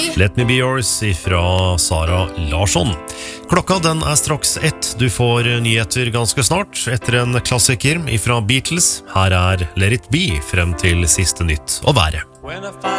Let Me Be Yours ifra Sara Larsson. Klokka den straks 1. Du får nyheter ganske snart etter en klassiker ifra Beatles. Her Let It Be frem til siste nytt og været.